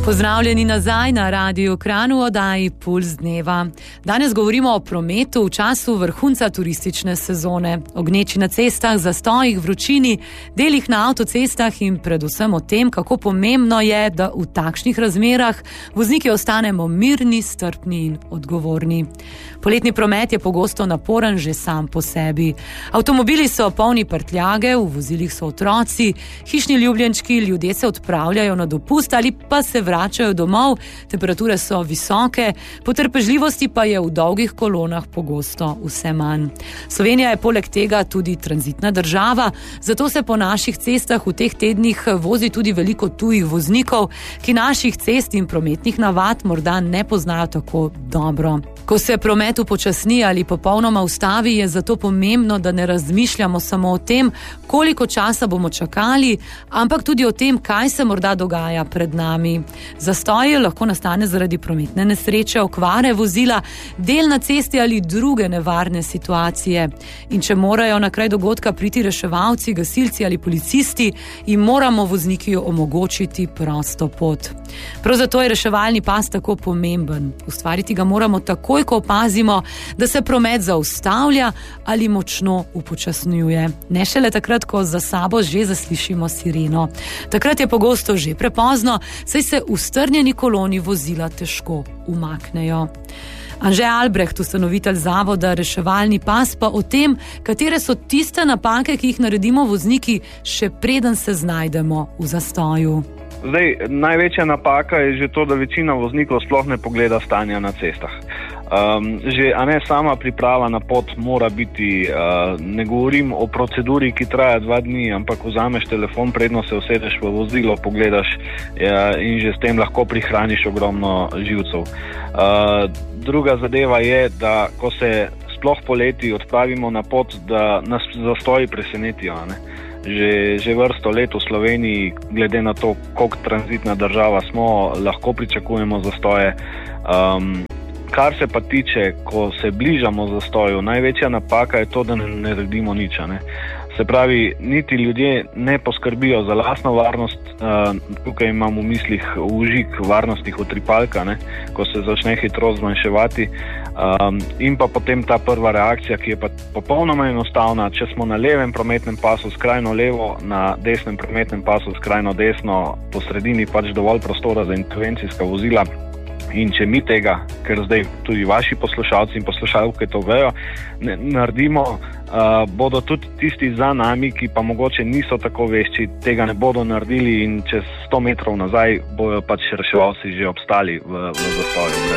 Pozdravljeni nazaj na Radiu Kranj v oddaji Puls dneva. Danes govorimo o prometu v času vrhunca turistične sezone. O gneči na cestah, zastojih, vročini, delih na avtocestah in predvsem o tem, kako pomembno je, da v takšnih razmerah vozniki ostanemo mirni, strpni in odgovorni. Poletni promet je pogosto naporen že sam po sebi. Avtomobili so polni prtljage, v vozilih so otroci, hišni ljubljenčki, ljudje se odpravljajo na dopust ali pa se vračajo domov, temperature so visoke, potrpežljivosti pa je v dolgih kolonah pogosto vse manj. Slovenija je poleg tega tudi tranzitna država, zato se po naših cestah v teh tednih vozi tudi veliko tujih voznikov, ki naših cest in prometnih navad morda ne poznajo tako dobro. Ko se promet upočasni ali popolnoma ustavi, je zato pomembno, da ne razmišljamo samo o tem, koliko časa bomo čakali, ampak tudi o tem, kaj se morda dogaja pred nami. Zastoj lahko nastane zaradi prometne nesreče, okvare vozila, del na cesti ali druge nevarne situacije. In če morajo na kraj dogodka priti reševalci, gasilci ali policisti, jim moramo vozniki omogočiti prosto pot. Prav zato je reševalni pas tako pomemben. Ustvariti ga moramo takoj, ko opazimo, da se promet zaustavlja ali močno upočasnjuje. Ne šele takrat, ko za sabo že zaslišimo sireno. Takrat je pogosto že prepozno, saj se v strnjeni koloni vozila težko umaknejo. Anže Albreht, ustanovitelj zavoda Reševalni pas, pa o tem, katere so tiste napake, ki jih naredimo vozniki, še preden se znajdemo v zastoju. Zdaj, največja napaka je že to, da večina voznikov sploh ne pogleda stanja na cestah. Sama priprava na pot mora biti, ne govorim o proceduri, ki traja 2 dni, ampak vzameš telefon, predno se usedeš v vozilo, pogledaš in že s tem lahko prihraniš ogromno živcev. Druga zadeva je, da ko se sploh poleti odpravimo na pot, da nas zastoji presenetijo, ne? Že vrsto let v Sloveniji, glede na to, koliko tranzitna država smo, lahko pričakujemo zastoje. Kar se pa tiče, ko se bližamo zastoju, največja napaka je to, da ne naredimo nič. Ne? Se pravi, niti ljudje ne poskrbijo za lastno varnost, tukaj imam v mislih vžig varnostnih utripalka, ne? Ko se začne hitrost zmanjševati, in pa potem ta prva reakcija, ki je pa popolnoma enostavna. Če smo na levem prometnem pasu skrajno levo, na desnem prometnem pasu skrajno desno, po sredini pač dovolj prostora za intervencijska vozila. In če mi tega, ker zdaj tudi vaši poslušalci in poslušalke to vejo, ne naredimo, bodo tudi tisti za nami, ki pa mogoče niso tako vešči, tega ne bodo naredili in čez 100 metrov nazaj bojo pač reševalci že obstali v zastoju.